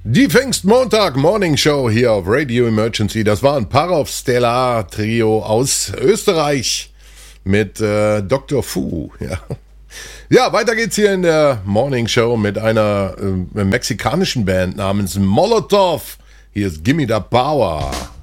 Die Pfingstmontag Morning Show hier auf Radio Emergency. Das war ein Parov Stellar Trio aus Österreich mit Dr. Fu. Ja, weiter geht's hier in der Morning Show mit einer mexikanischen Band namens Molotov. Hier ist Gimme the Power.